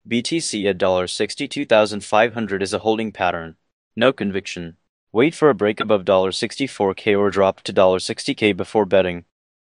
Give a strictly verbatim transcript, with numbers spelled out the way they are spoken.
B T C at sixty-two thousand five hundred is a holding pattern. No conviction. Wait for a break above sixty-four K or drop to sixty K before betting.